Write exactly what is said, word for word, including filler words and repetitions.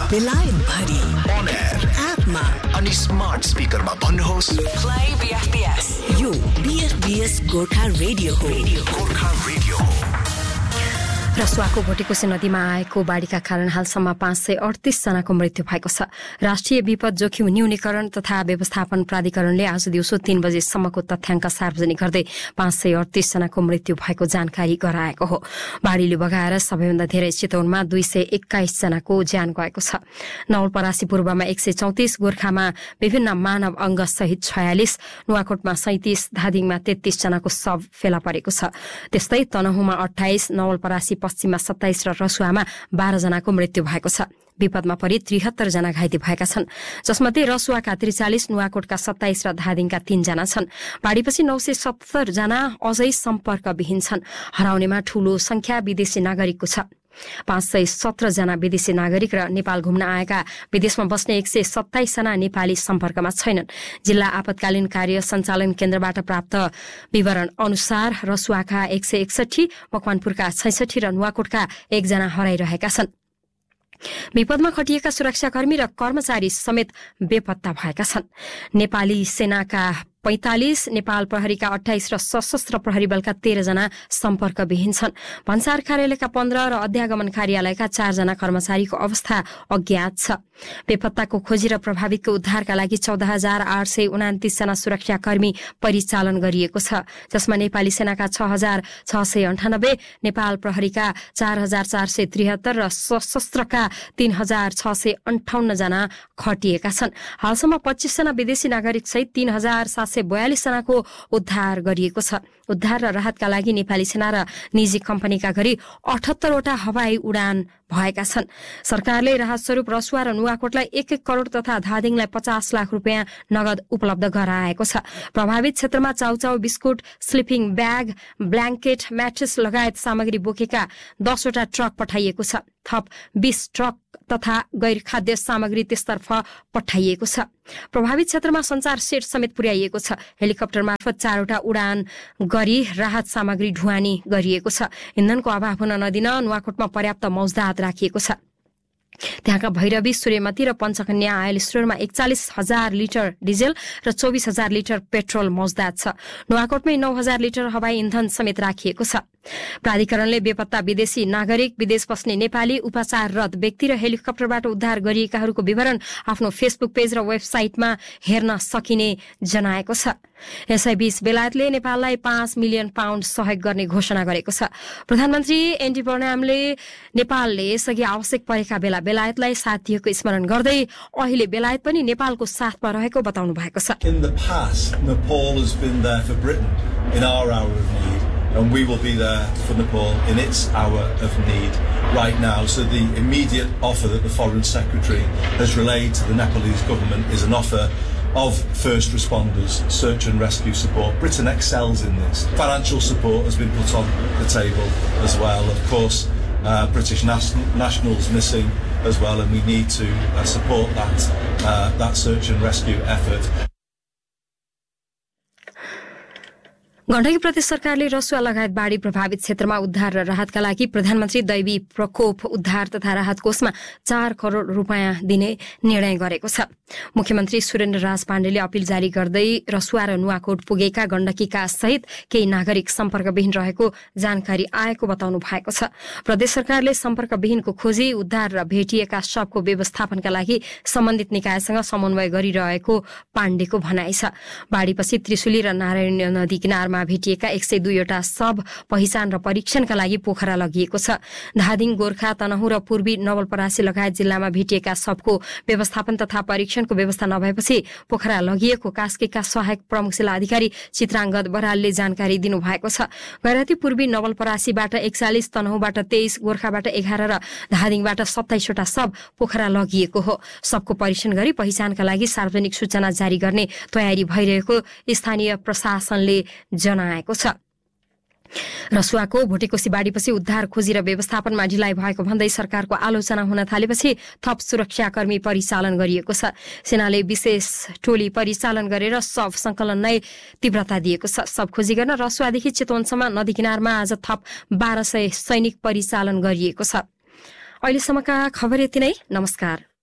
बेलायत भरि on air एपमा अनि स्मार्ट स्पिकरमा भन्नुहोस् प्ले बीएफबीएस। यो बीएफबीएस गोर्खा रेडियो हो। गोर्खा रेडियो हो। रसुवाको भोटेकोशी नदीमा आएको बाढीका कारण हालसम्म पाँच सय अडतिस जनाको मृत्यु भएको छ। राष्ट्रिय विपद जोखिम न्यूनीकरण तथा व्यवस्थापन प्राधिकरणले आज दिउँसो तीन बजेसम्मको तथ्याङ्क सार्वजनिक गर्दै पाँच सय अडतिस जनाको मृत्यु भएको जानकारी गराएको हो। बाढीले बगाएर सबैभन्दा धेरै चितवनमा दुई सय एक्काइस जनाको ज्यान गएको छ। नवलपरासी पूर्वमा एक सय चौतिस, गोर्खामा विभिन्न मानव अंग सहित छयालिस, नुवाकोटमा सैतिस, धादिङमा तेत्तीस जनाको शव फेला परेको छ। त्यस्तै तनहुँमा अठाइस, नवलपरासी पश्चिममा सत्ताइस र रसुवामा बाह्र जनाको मृत्यु भएको छ। विपदमा परि त्रिहत्तर जना घाइते भएका छन्, जसमध्ये रसुवाका त्रिचालिस, नुवाकोटका सत्ताइस र धादिङका तीन जना छन्। बाढीपछि नौ सय सत्तर जना अझै सम्पर्कविहीन छन्। हराउनेमा ठूलो संख्या विदेशी नागरिकको छ। पाँच सय सत्र जना विदेशी नागरिक र नेपाल घुम्न आएका विदेशमा बस्ने एक सय सत्ताइस जना नेपाली सम्पर्कमा छैनन्। जिल्ला आपतकालीन कार्य सञ्चालन केन्द्रबाट प्राप्त विवरण अनुसार रसुवाका एक सय एकसठी, मकवानपुरका छैसठी र नुवाकोटका एकजना हराइरहेका छन्। विपदमा खटिएका सुरक्षाकर्मी र कर्मचारी समेत बेपत्ता भएका छन्। नेपाली सेनाका पैंतालिस, नेपाल प्रहरीका अठाइस र सशस्त्र प्रहरी बलका तेह्र जना सम्पर्कविहीन छन्। भन्सार कार्यालयका पन्ध्र र अध्यागमन कार्यालयका चारजना कर्मचारीको अवस्था अज्ञात छ। बेपत्ताको खोजी र प्रभावितको उद्धारका लागि चौध हजार आठ सय उनातिस जना सुरक्षाकर्मी परिचालन गरिएको छ, जसमा नेपाली सेनाका छ हजार छ सय अन्ठानब्बे, नेपाल प्रहरीका चार हजार चार सय त्रिहत्तर र सशस्त्रका तीन हजार छ सय अन्ठाउन्न जना खटिएका छन्। हालसम्म पच्चीस जना विदेशी नागरिक सहित तीन हजार सात सय बयालिस जनाको उद्धार गरिएको छ। उद्धार र राहतका लागि नेपाली सेना र निजी कम्पनीका गरी अठहत्तरवटा हवाई उडान भएका छन्। सरकारले राहत स्वरूप रसुवा र नुवाकोटलाई एक एक करोड़ तथा धादिङलाई पचास लाख रुपियाँ नगद उपलब्ध गराएको छ। प्रभावित क्षेत्रमा chow chow, biscuit, sleeping bag, blanket, mattress लगायत सामग्री बोकेका दसवटा ट्रक पठाइएको छ। थप बीस ट्रक तथा गैर खाद्य सामग्री त्यसतर्फ पठाइएको छ। प्रभावित क्षेत्रमा संचार सेट समेत पुर्याइएको छ। हेलिकप्टर मार्फत चारवटा उडान गरी राहत सामग्री ढुवानी गरिएको छ। इन्धनको अभाव हुन नदिन नुवाकोटमा पर्याप्त मौजदात राखिएको छ। त्यहाँका भैरवी, सूर्यमती र पञ्चकन्या आयल स्टोरमा एकचालिस हजार लिटर डिजेल र चौबिस हजार लिटर पेट्रोल मौजदात छ। नुवाकोटमै नौ हजार लिटर हवाई इन्धन समेत राखिएको छ। प्राधिकरणले बेपत्ता विदेशी नागरिक, विदेश बस्ने नेपाली, उपचाररत व्यक्ति र हेलिकप्टरबाट उद्धार गरिएकाहरूको विवरण आफ्नो फेसबुक पेज र वेबसाइटमा हेर्न सकिने जनाएको छ। यसैबीच बेलायतले नेपाललाई पाँच मिलियन पाउन्ड सहयोग गर्ने घोषणा गरेको छ। प्रधानमन्त्री एनडी बर्नामले नेपालले यसअघि आवश्यक परेका बेला बेलायतलाई साथ दिएको स्मरण गर्दै अहिले बेलायत पनि नेपालको साथमा रहेको बताउनु भएको छ। In the past, Nepal has been there for Britain in our hour of need, and we will be there for Nepal in its hour of need right now. So the immediate offer that the Foreign Secretary has relayed to the Nepalese government is an offer of first responders, search and rescue support. Britain excels in this. Financial support has been put on the table as well. Of course, uh, British national, nationals missing as well, and we need to uh, support that, uh, that search and rescue effort. Gandaki प्रदेश सरकारले रसुवा लगायत बाढी प्रभावित क्षेत्रमा उद्धार र राहतका लागि प्रधानमन्त्री दैवी प्रकोप उद्धार तथा राहत कोषमा चार करोड़ रुपियाँ दिने निर्णय गरेको छ। मुख्यमन्त्री सुरेन्द्र राज पाण्डेले अपील जारी गर्दै रसुवा र नुवाकोट पुगेका गण्डकीका सहित केही नागरिक सम्पर्कविहीन रहेको जानकारी आएको बताउनु भएको छ। प्रदेश सरकारले सम्पर्कविहीनको खोजी, उद्धार र भेटिएका शवको व्यवस्थापनका लागि सम्बन्धित निकायसँग समन्वय गरिरहेको पाण्डेको भनाइ छ। बाढीपछि त्रिशुली र नारायण नदी किनारमा भेटिएका एक सय दुईवटा शव पहिचान र परीक्षणका लागि पोखरा लगिएको छ। धादिङ, गोर्खा, तनहुँ र पूर्वी नवलपरासी लगायत जिल्लामा भेटिएका शवको व्यवस्थापन तथा परीक्षणको व्यवस्था नभएपछि पोखरा लगिएको कास्कीका सहायक प्रमुख जिल्ला अधिकारी चित्राङ्गद बरालले जानकारी दिनुभएको छ। गैराती पूर्वी नवलपरासीबाट एकचालिस, तनहुँबाट तेइस, गोर्खाबाट एघार र धादिङबाट सत्ताइसवटा शव पोखरा लगिएको हो। शवको परीक्षण गरी पहिचानका लागि सार्वजनिक सूचना जारी गर्ने तयारी भइरहेको स्थानीय प्रशासनले जनाएको छ। रसुवाको भोटेकोशी बाढीपछि उद्धार खोजी र व्यवस्थापनमा ढिलाइ भएको भन्दै सरकारको आलोचना हुन थालेपछि थप सुरक्षाकर्मी परिचालन गरिएको छ। सेनाले विशेष टोली परिचालन गरेर शव संकलन नै तीव्रता दिएको छ। शव खोजी गर्न रसुवादेखि चितवनसम्म नदी किनारमा आज थप बाह्र सय सैनिक परिचालन गरिएको छ। अहिलेसम्मका खबर यति नै। नमस्कार।